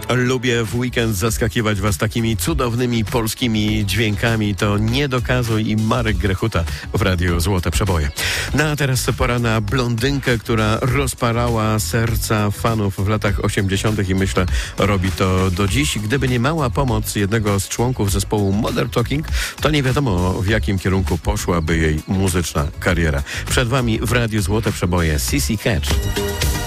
Lubię w weekend zaskakiwać Was takimi cudownymi polskimi dźwiękami. To Nie dokazuj i Marek Grechuta w Radiu Złote Przeboje. No a teraz pora na blondynkę, która rozparała serca fanów w latach 80. i myślę, robi to do dziś. Gdyby nie mała pomoc jednego z członków zespołu Modern Talking, to nie wiadomo, w jakim kierunku poszłaby jej muzyczna kariera. Przed Wami w Radiu Złote Przeboje Sissy Catch.